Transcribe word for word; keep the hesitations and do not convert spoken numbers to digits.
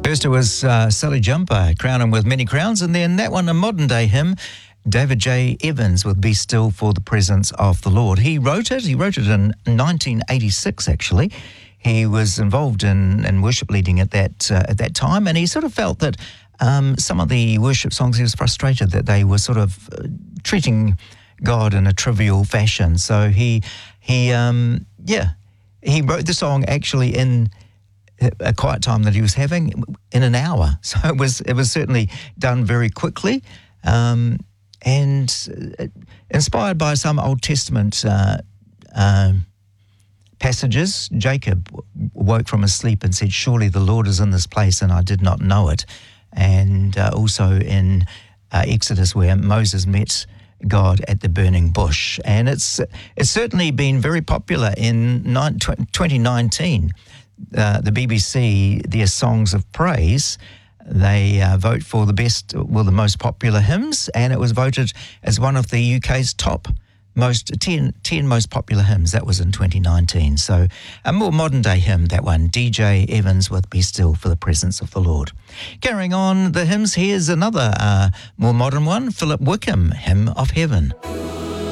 First it was uh, Sally Jumper, Crown Him with Many Crowns, and then that one, a modern day hymn, David J. Evans with Be Still for the Presence of the Lord. He wrote it, he wrote it in nineteen eighty-six actually. He was involved in, in worship leading at that uh, at that time, and he sort of felt that um, some of the worship songs, he was frustrated that they were sort of uh, treating God in a trivial fashion. So he, he um, yeah, he wrote the song actually in a quiet time that he was having in an hour. So it was it was certainly done very quickly, um, and inspired by some Old Testament uh, uh, passages. Jacob woke from his sleep and said, "Surely the Lord is in this place, and I did not know it." And uh, also in uh, Exodus, where Moses met God at the burning bush. And it's it's certainly been very popular in twenty nineteen. Uh, the B B C, their Songs of Praise, they uh, vote for the best, well, the most popular hymns, and it was voted as one of the U K's top most ten, ten most popular hymns. That was in twenty nineteen. So a more modern day hymn, that one, D J Evans with Be Still for the Presence of the Lord. Carrying on the hymns, here's another uh, more modern one, Philip Wickham, Hymn of Heaven.